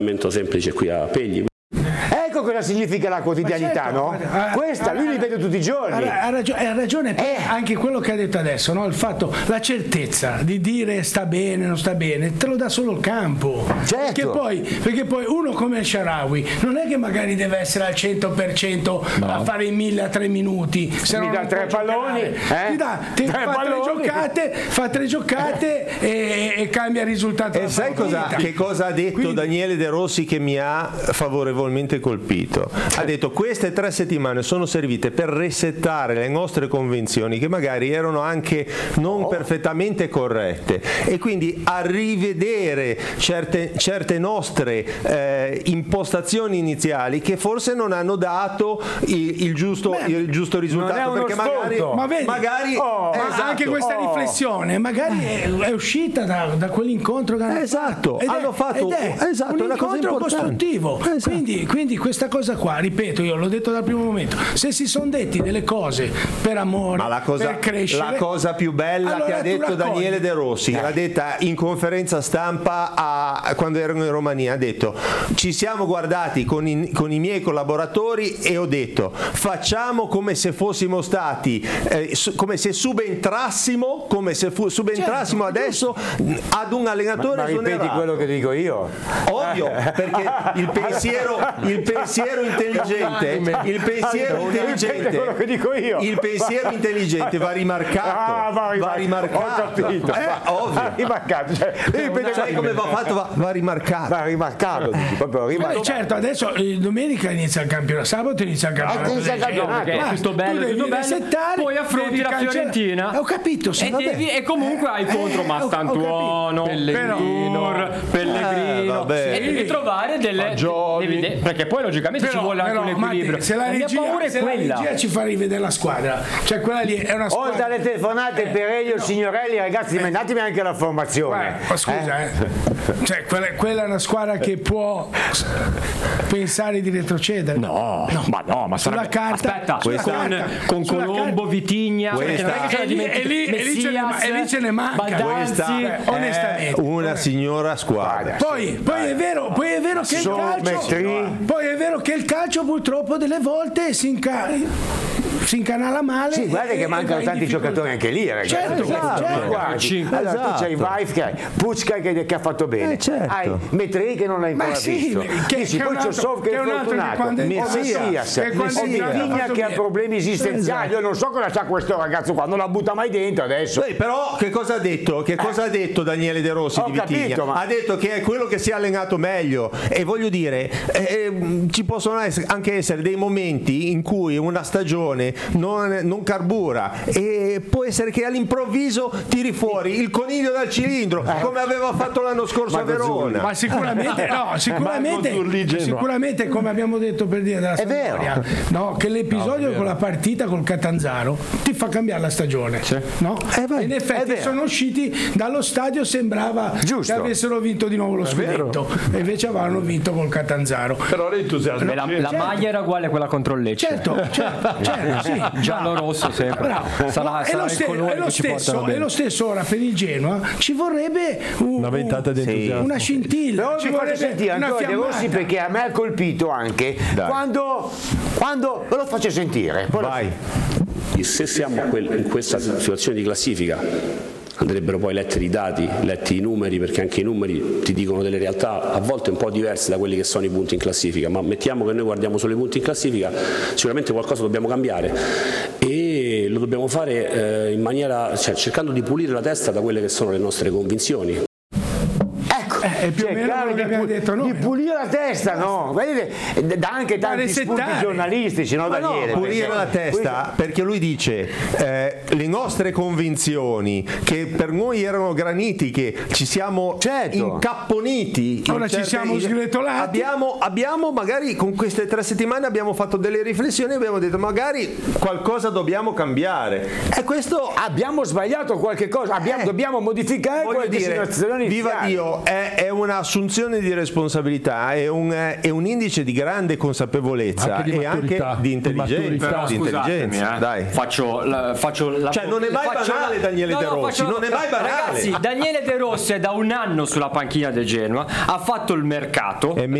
semplice qui a Pegli. Ecco cosa significa la quotidianità, certo, no? Questa lui li vede tutti i giorni. Ha ragione anche quello che ha detto adesso, no? Il fatto, la certezza di dire sta bene, non sta bene, te lo dà solo il campo. Certo. Perché poi uno come il Shaarawy non è che magari deve essere al 100% a fare i 1000 a 3 minuti. Se mi dà 3 palloni, fa tre giocate e cambia il risultato. E sai che cosa ha detto Daniele De Rossi che mi ha favorevolmente colpito? Ha detto: queste 3 settimane sono servite per resettare le nostre convinzioni che magari erano anche non perfettamente corrette, e quindi a rivedere certe nostre impostazioni iniziali che forse non hanno dato il giusto risultato, perché magari esatto, anche questa riflessione magari è uscita da quell'incontro che hanno fatto un incontro costruttivo. Quindi questa cosa qua, ripeto, io l'ho detto dal primo momento, se si sono detti delle cose per amore, per crescere, la cosa più bella allora che ha detto Daniele De Rossi, l'ha detta in conferenza stampa quando erano in Romania, ha detto: ci siamo guardati con i miei collaboratori e ho detto facciamo come se fossimo stati come se subentrassimo certo, adesso ad un allenatore. Ma ripeti quello che dico io, ovvio, perché il pensiero intelligente quello che dico io. Il pensiero intelligente va rimarcato. Va rimarcato. Ho capito. Ovvio. Rimarcato. Sai come va fatto? Va rimarcato. Va rimarcato. Proprio rimarcato. Certo, adesso domenica inizia il campionato, sabato inizia il campionato. Tutto bello, poi affronti la Fiorentina. Ho capito, e comunque hai contro Mastantuono, Pellegrino, e devi trovare delle perché poi logicamente ci vuole anche un equilibrio. Se la regia ci fa rivedere la squadra, cioè quella lì è una squadra. Oltre alle telefonate per Elio Signorelli, ragazzi, mandatemi anche la formazione. Cioè quella è una squadra che può pensare di retrocedere. Ma sulla carta, con Colombo, Vitigna, e lì ce ne manca. Baldanzi, onestamente, una signora squadra. Poi è vero che il calcio, poi è vero che il calcio purtroppo delle volte si incanala male. Sì, guarda che mancano tanti giocatori anche lì, ragazzi. Certo. Allora tu c'hai Vaifka, Pucka che ha fatto bene, hai Metri che non l'hai ancora visto, poi c'è Sov che è fortunato, Messias, Vitigna che ha problemi esistenziali. Io non so cosa c'ha questo ragazzo qua, non la butta mai dentro adesso. Però che cosa ha detto? Che cosa ha detto Daniele De Rossi di Vitigna? Ha detto che è quello che si è allenato meglio, e voglio dire ci possono anche essere dei momenti in cui una stagione non carbura, e può essere che all'improvviso tiri fuori il coniglio dal cilindro, come aveva fatto l'anno scorso a Verona. Ma sicuramente come abbiamo detto per dire della Sampdoria, che l'episodio con la partita col Catanzaro ti fa cambiare la stagione, no? In effetti sono usciti dallo stadio, sembrava che avessero vinto di nuovo lo scudetto, e invece avevano vinto col Catanzaro. Però l'entusiasmo, la maglia era uguale a quella contro il Lecce. Certo, sì. Giallo rosso sempre. Sarà il colore che ci portano bene. E lo stesso ora per il Genoa ci vorrebbe una ventata di entusiasmo, una scintilla. Però ci vorrebbe sentire Antonio De Rossi, perché a me ha colpito anche quando ve lo faccio sentire. Vai. Se siamo in questa situazione di classifica, andrebbero poi letti i dati, letti i numeri, perché anche i numeri ti dicono delle realtà a volte un po' diverse da quelli che sono i punti in classifica, ma mettiamo che noi guardiamo solo i punti in classifica, sicuramente qualcosa dobbiamo cambiare, e lo dobbiamo fare in maniera, cercando di pulire la testa da quelle che sono le nostre convinzioni. È più o meno quello che abbiamo detto noi, di pulire la testa, no? Vedete, dà anche tanti spunti giornalistici, no, Daniele? Pulire la testa, perché lui dice le nostre convinzioni, che per noi erano granitiche, ci siamo incapponiti, ora ci siamo sgretolati, abbiamo magari con queste 3 settimane abbiamo fatto delle riflessioni, abbiamo detto magari qualcosa dobbiamo cambiare, e questo abbiamo sbagliato qualche cosa, dobbiamo modificare qualche situazione iniziale. Viva Dio, è un'assunzione di responsabilità, è un indice di grande consapevolezza e anche di intelligenza. Dai. Faccio cioè non è mai banale Daniele De Rossi, non è mai banale. Ragazzi, Daniele De Rossi è da un anno sulla panchina del Genoa, ha fatto il mercato.